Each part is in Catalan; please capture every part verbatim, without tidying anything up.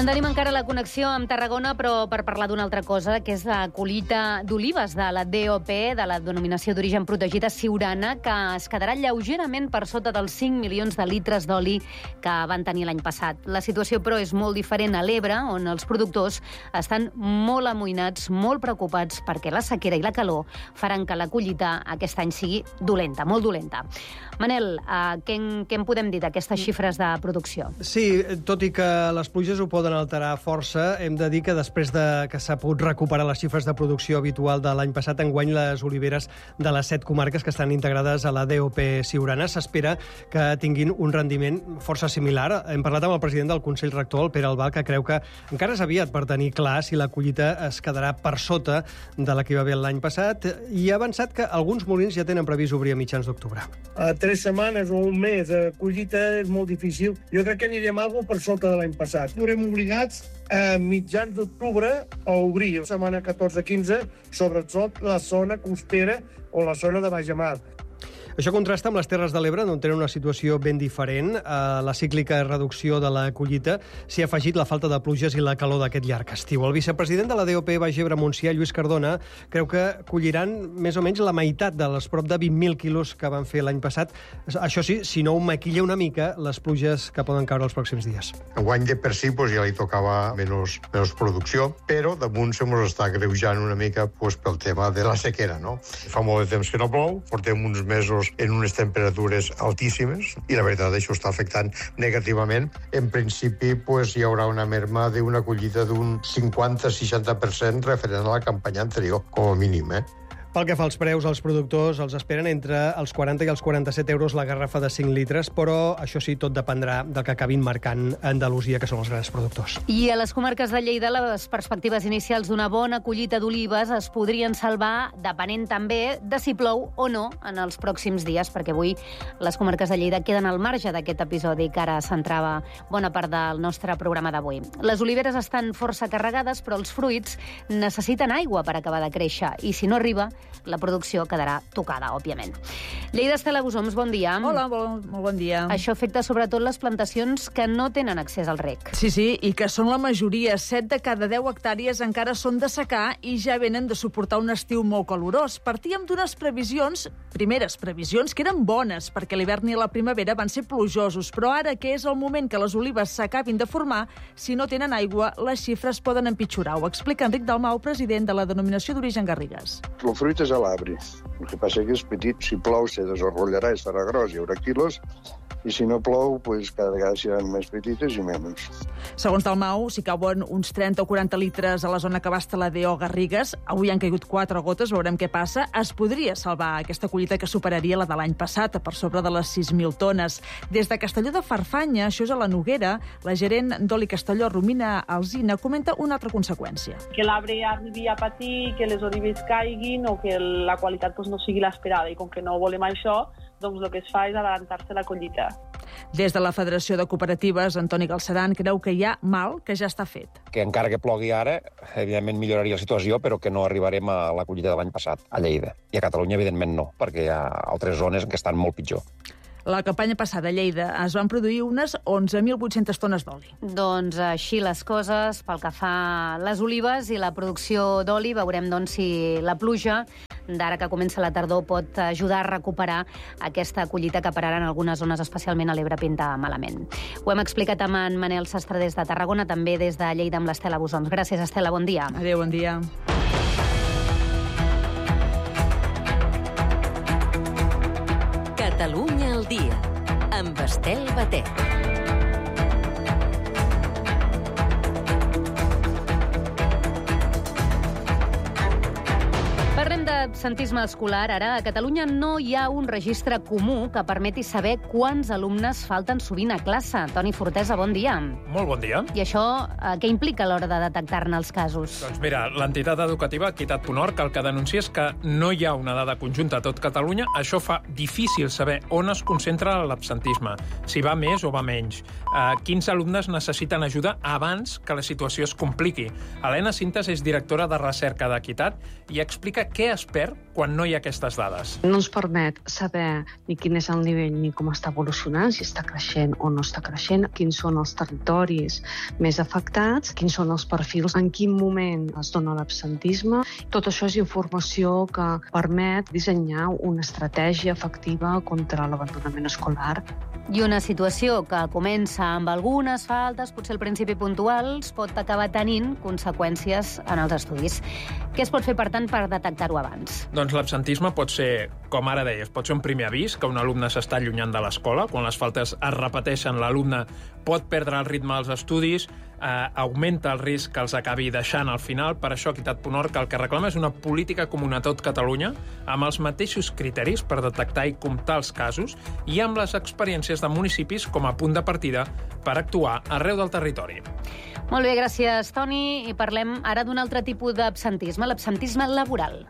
Mantenim encara la connexió amb Tarragona, però per parlar d'una altra cosa, que és la collita d'olives de la D O P, de la denominació d'origen protegida Siurana, que es quedarà lleugerament per sota dels cinc milions de litres d'oli que van tenir l'any passat. La situació, però, és molt diferent a l'Ebre, on els productors estan molt amoïnats, molt preocupats, perquè la sequera i la calor faran que la collita aquest any sigui dolenta, molt dolenta. Manel, eh, què, en, què en podem dir d'aquestes xifres de producció? Sí, tot i que les pluges ho poden alterar força, hem de dir que després de que s'ha pogut recuperar les xifres de producció habitual de l'any passat, enguany les oliveres de les set comarques que estan integrades a la D O P Siurana s'espera que tinguin un rendiment força similar. Hem parlat amb el president del Consell Rector, el Pere Albal, que creu que encara és aviat per tenir clar si la collita es quedarà per sota de la que hi va haver l'any passat, i ha avançat que alguns molins ja tenen previst obrir a mitjans d'octubre. A tres setmanes o un mes de collita és molt difícil. Jo crec que anirem algo per sota de l'any passat. Haurem obligats a mitjans d'octubre a obrir, la setmana catorze quinze, sobretot la zona costera o la zona de Baix Mar. Això contrasta amb les Terres de l'Ebre, on tenen una situació ben diferent. A la cíclica reducció de la collita s'hi ha afegit la falta de pluges i la calor d'aquest llarg estiu. El vicepresident de la D O P Baix Ebre Montsià, Lluís Cardona, creu que colliran més o menys la meitat de les prop de vint mil quilos que van fer l'any passat. Això sí, si no ho maquilla una mica les pluges que poden caure els pròxims dies. Enguany de per si pues, ja li tocava menys, menys producció, però damunt se mos està greujant una mica pues, pel tema de la sequera. No? Fa molt de temps que no plou, portem uns mesos en unes temperatures altíssimes i la veritat això està afectant negativament. En principi pues, hi haurà una merma d'una collita d'un cinquanta a seixanta per cent referent a la campanya anterior, com a mínim. Eh? Pel que fa als preus, els productors els esperen entre els quaranta i els quaranta-set euros la garrafa de cinc litres, però això sí, tot dependrà del que acabin marcant Andalusia, que són els grans productors. I a les comarques de Lleida, les perspectives inicials d'una bona collita d'olives es podrien salvar, depenent també de si plou o no en els pròxims dies, perquè avui les comarques de Lleida queden al marge d'aquest episodi que ara centrava bona part del nostre programa d'avui. Les oliveres estan força carregades, però els fruits necessiten aigua per acabar de créixer, i si no arriba, la producció quedarà tocada, òbviament. Lleida, Estela Busoms, bon dia. Hola, molt, molt bon dia. Això afecta sobretot les plantacions que no tenen accés al reg. Sí, sí, i que són la majoria. set de cada deu hectàrees encara són de secà i ja venen de suportar un estiu molt calorós. Partíem d'unes previsions, primeres previsions, que eren bones, perquè l'hivern i la primavera van ser plujosos, però ara que és el moment que les olives s'acabin de formar, si no tenen aigua, les xifres poden empitjorar. Ho explica Enric Dalmau, president de la denominació d'origen Garrigues. El fruit és a l'arbre. El que passa que és petit. Si plou, se desenrotllarà i serà gros, hi haurà quilos, i si no plou, pues, cada vegada seran més petites i menys. Segons Dalmau, si cauen uns trenta o quaranta litres a la zona que abasta la D O Garrigues, avui han caigut quatre gotes, veurem què passa, es podria salvar aquesta collita que superaria la de l'any passat, per sobre de les sis mil tones. Des de Castelló de Farfanya, això és a la Noguera, la gerent d'Oli Castelló, Romina Alsina, comenta una altra conseqüència. Que l'arbre arribi a patir, que les olives caiguin o que la qualitat pues, no sigui l'esperada, i com que no volem això, doncs el que es fa és adelantar-se la collita. Des de la Federació de Cooperatives, Antoni Galceran creu que hi ha mal que ja està fet. Que encara que plogui ara, evidentment milloraria la situació, però que no arribarem a la collita de l'any passat, a Lleida. I a Catalunya, evidentment, no, perquè hi ha altres zones que estan molt pitjor. La campanya passada a Lleida es van produir unes onze mil vuit-centes tones d'oli. Doncs així les coses pel que fa a les olives i la producció d'oli. Veurem doncs, si la pluja d'ara que comença la tardor pot ajudar a recuperar aquesta collita que per ara en algunes zones, especialment a l'Ebre, pinta malament. Ho hem explicat amb en Manel Sastre des de Tarragona, també des de Lleida amb l'Estela Busoms. Gràcies, Estela, bon dia. Adéu, bon dia. Catalunya al dia, amb Estel Batet. Parlem d'absentisme escolar. Ara, a Catalunya no hi ha un registre comú que permeti saber quants alumnes falten sovint a classe. Toni Fortesa, bon dia. Molt bon dia. I això eh, què implica a l'hora de detectar-ne els casos? Doncs mira, l'entitat educativa Equitat punt org el que denuncia és que no hi ha una dada conjunta a tot Catalunya. Això fa difícil saber on es concentra l'absentisme, si va més o va menys, eh, quins alumnes necessiten ajuda abans que la situació es compliqui. Helena Cintas és directora de recerca d'Equitat i explica què es perd quan no hi ha aquestes dades? No ens permet saber ni quin és el nivell ni com està evolucionant, si està creixent o no està creixent, quins són els territoris més afectats, quins són els perfils, en quin moment es dona l'absentisme. Tot això és informació que permet dissenyar una estratègia efectiva contra l'abandonament escolar. I una situació que comença amb algunes faltes, potser al principi puntuals, pot acabar tenint conseqüències en els estudis. Què es pot fer, per tant, per detectar-ho abans? Doncs l'absentisme pot ser, com ara deies, pot ser un primer avís que un alumne s'està allunyant de l'escola. Quan les faltes es repeteixen, l'alumne pot perdre el ritme dels estudis, eh, augmenta el risc que els acabi deixant al final. Per això Equitat punt org el que reclama és una política comuna a tot Catalunya, amb els mateixos criteris per detectar i comptar els casos i amb les experiències de municipis com a punt de partida per actuar arreu del territori. Molt bé, gràcies, Toni. I parlem ara d'un altre tipus d'absentisme, l'absentisme laboral.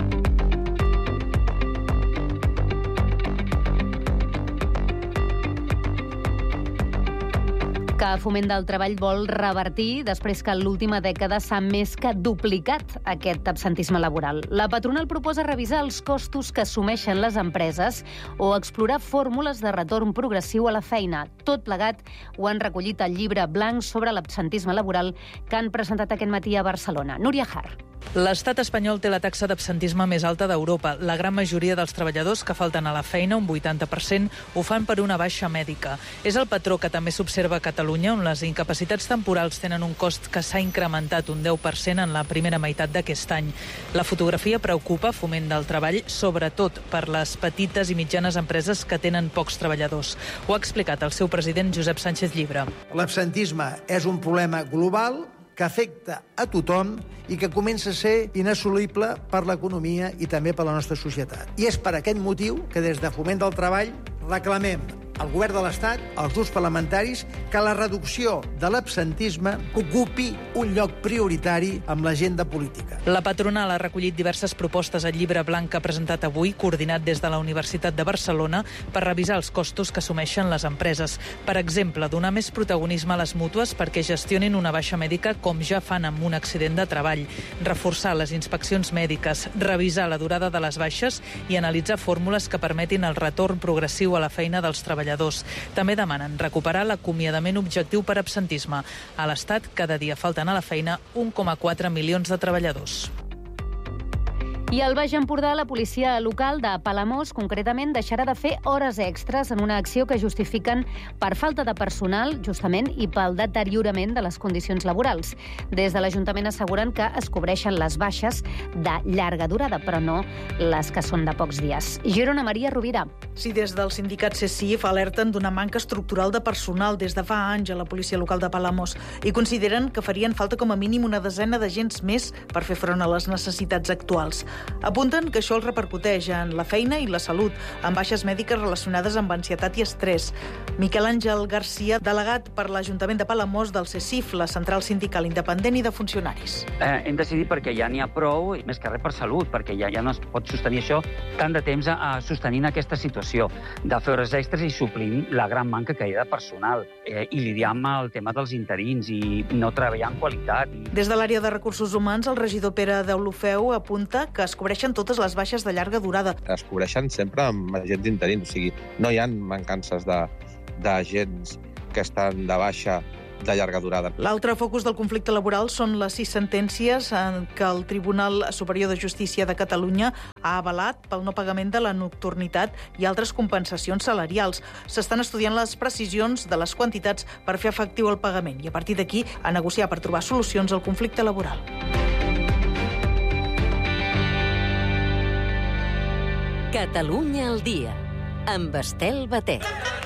Que Foment del Treball vol revertir després que en l'última dècada s'ha més que duplicat aquest absentisme laboral. La patronal proposa revisar els costos que assumeixen les empreses o explorar fórmules de retorn progressiu a la feina. Tot plegat ho han recollit al llibre blanc sobre l'absentisme laboral que han presentat aquest matí a Barcelona. Núria Har. L'estat espanyol té la taxa d'absentisme més alta d'Europa. La gran majoria dels treballadors que falten a la feina, un vuitanta per cent, ho fan per una baixa mèdica. És el patró que també s'observa a Catalunya, on les incapacitats temporals tenen un cost que s'ha incrementat un deu per cent en la primera meitat d'aquest any. La fotografia preocupa Foment del Treball, sobretot per les petites i mitjanes empreses que tenen pocs treballadors. Ho ha explicat el seu president Josep Sánchez Llibre. L'absentisme és un problema global que afecta a tothom i que comença a ser inassolible per l'economia i també per la nostra societat. I és per aquest motiu que des de Foment del Treball reclamem al govern de l'Estat, als grups parlamentaris, que la reducció de l'absentisme ocupi un lloc prioritari amb l'agenda política. La patronal ha recollit diverses propostes al llibre blanc que ha presentat avui, coordinat des de la Universitat de Barcelona, per revisar els costos que assumeixen les empreses. Per exemple, donar més protagonisme a les mútues perquè gestionin una baixa mèdica com ja fan amb un accident de treball, reforçar les inspeccions mèdiques, revisar la durada de les baixes i analitzar fórmules que permetin el retorn progressiu a la feina dels treballadors. També demanen recuperar l'acomiadament objectiu per absentisme. A l'Estat, cada dia falten a la feina un coma quatre milions de treballadors. I al Baix Empordà, la policia local de Palamós, concretament, deixarà de fer hores extres en una acció que justifiquen per falta de personal, justament, i pel deteriorament de les condicions laborals. Des de l'Ajuntament asseguren que es cobreixen les baixes de llarga durada, però no les que són de pocs dies. Girona, Maria Rovira. Sí, des del sindicat C E C I F alerten d'una manca estructural de personal des de fa anys a la policia local de Palamós i consideren que farien falta com a mínim una desena d'agents més per fer front a les necessitats actuals. Apunten que això els repercuteix en la feina i la salut, amb baixes mèdiques relacionades amb ansietat i estrès. Miquel Àngel Garcia, delegat per l'Ajuntament de Palamós del C E C I F, la central sindical independent i de funcionaris. Eh, hem decidit perquè ja n'hi ha prou, més que res per salut, perquè ja, ja no es pot sostenir això tant de temps a, a sostenint aquesta situació de fer hores extres i suplint la gran manca que hi ha de personal eh, i lidiar amb el tema dels interins i no treballar en qualitat. Des de l'àrea de recursos humans, el regidor Pere Deulofeu apunta que es cobreixen totes les baixes de llarga durada. Es cobreixen sempre amb agents interins, o sigui, no hi ha mancances d'agents que estan de baixa de llarga durada. L'altre focus del conflicte laboral són les sis sentències que el Tribunal Superior de Justícia de Catalunya ha avalat pel no pagament de la nocturnitat i altres compensacions salarials. S'estan estudiant les precisions de les quantitats per fer efectiu el pagament i a partir d'aquí a negociar per trobar solucions al conflicte laboral. Catalunya al dia, amb Estel Batet.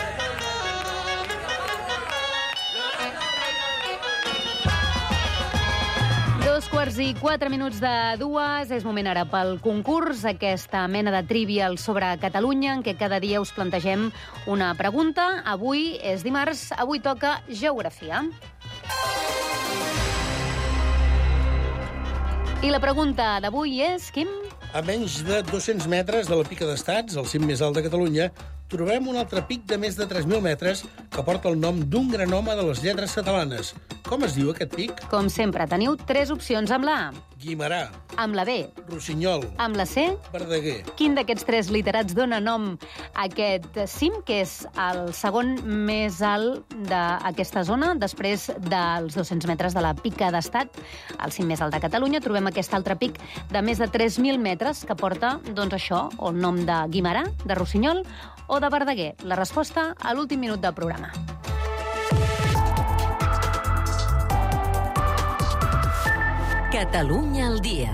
Dos quarts i quatre minuts de dues. És moment ara pel concurs, aquesta mena de trivial sobre Catalunya, en què cada dia us plantegem una pregunta. Avui és dimarts, avui toca geografia. I la pregunta d'avui és, Quim? A menys de dos-cents metres de la Pica d'Estats, el cim més alt de Catalunya, trobem un altre pic de més de tres mil metres que porta el nom d'un gran home de les lletres catalanes, Com es diu aquest pic? Com sempre, teniu tres opcions amb la A. Guimerà. Amb la B. Rossinyol. Amb la C. Verdaguer. Quin d'aquests tres literats dona nom a aquest cim, que és el segon més alt d'aquesta zona, després dels dos-cents metres de la Pica d'Estat, el cim més alt de Catalunya. Trobem aquest altre pic de més de tres mil metres que porta, doncs això, el nom de Guimerà, de Rossinyol o de Verdaguer. La resposta a l'últim minut del programa. Catalunya al dia.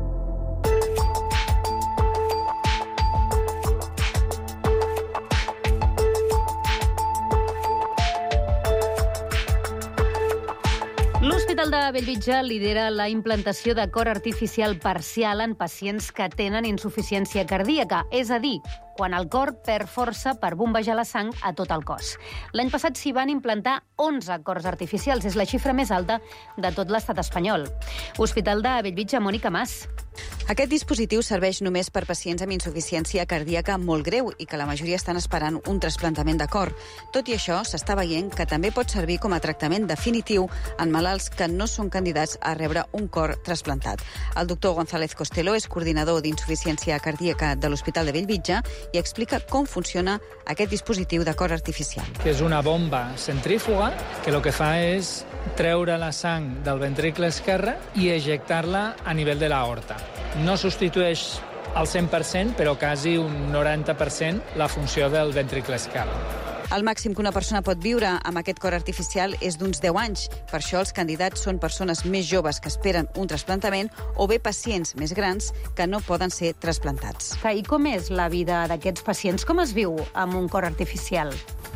L'Hospital de Bellvitge lidera la implantació de cor artificial parcial en pacients que tenen insuficiència cardíaca, és a dir, quan el cor perd força per bombejar la sang a tot el cos. L'any passat s'hi van implantar onze cors artificials, és la xifra més alta de tot l'estat espanyol. Hospital de Bellvitge, Mònica Mas. Aquest dispositiu serveix només per pacients amb insuficiència cardíaca molt greu i que la majoria estan esperant un trasplantament de cor. Tot i això, s'està veient que també pot servir com a tractament definitiu en malalts que no són candidats a rebre un cor trasplantat. El doctor González Costello és coordinador d'insuficiència cardíaca de l'Hospital de Bellvitge i explica com funciona aquest dispositiu de cor artificial. Que és una bomba centrífuga que el que fa és treure la sang del ventricle esquerre i ejectar-la a nivell de l'aorta. No substitueix al cent per cent, però quasi un noranta per cent la funció del ventricle esquerre. El màxim que una persona pot viure amb aquest cor artificial és d'uns deu anys. Per això els candidats són persones més joves que esperen un trasplantament o bé pacients més grans que no poden ser trasplantats. I com és la vida d'aquests pacients? Com es viu amb un cor artificial?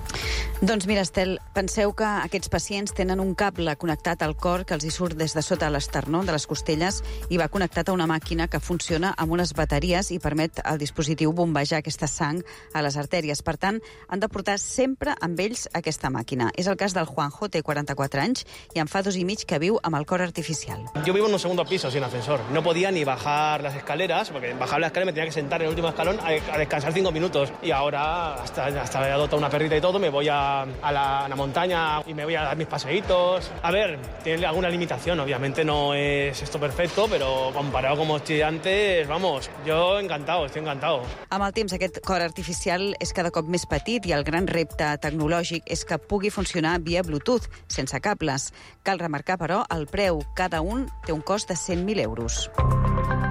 Doncs mira, Estel, penseu que aquests pacients tenen un cable connectat al cor que els hi surt des de sota l'esternó, de les costelles, i va connectat a una màquina que funciona amb unes bateries i permet al dispositiu bombejar aquesta sang a les artèries. Per tant, han de portar sempre amb ells aquesta màquina. És el cas del Juanjo, té quaranta-quatre anys, i en fa dos i mig que viu amb el cor artificial. Yo vivo en un segundo piso sin ascensor. No podía ni bajar las escaleras, porque bajar la escalera me tenía que sentar en el último escalón a, a descansar cinco minutos. Y ahora, hasta, hasta he adoptado una perrita y todo, me voy a a la, a la montaña y me voy a dar mis paseitos. A ver, tiene alguna limitación, obviamente no es esto perfecto, pero comparado como estoy antes, vamos, yo encantado, estoy encantado. Amb el temps, aquest cor artificial és cada cop més petit i el gran repte tecnològic és que pugui funcionar via Bluetooth, sense cables. Cal remarcar, però, el preu. Cada un té un cost de cent mil euros.